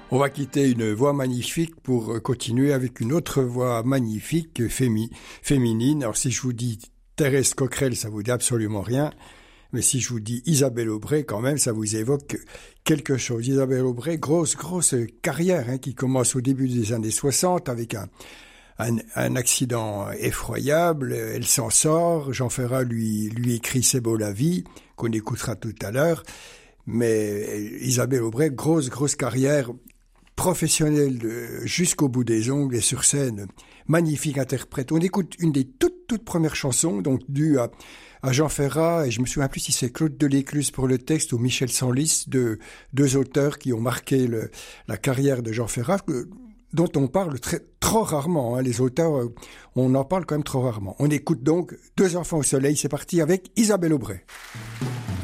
On va quitter une voix magnifique pour continuer avec une autre voix magnifique, féminine. Alors si je vous dis Thérèse Coquerel, ça vous dit absolument rien. Mais si je vous dis Isabelle Aubray, quand même, ça vous évoque quelque chose. Isabelle Aubray, grosse carrière qui commence au début des années 60 avec un accident effroyable. Elle s'en sort. Jean Ferrat lui écrit C'est beau la vie, qu'on écoutera tout à l'heure. Mais Isabelle Aubray, grosse carrière professionnelle jusqu'au bout des ongles et sur scène, magnifique interprète. On écoute une des toutes premières chansons, donc due à Jean Ferrat, et je me souviens plus si c'est Claude Delécluze pour le texte ou Michel Senlis, deux auteurs qui ont marqué la carrière de Jean Ferrat, dont on parle trop rarement. Les auteurs, on en parle quand même trop rarement. On écoute donc Deux enfants au soleil, c'est parti avec Isabelle Aubray.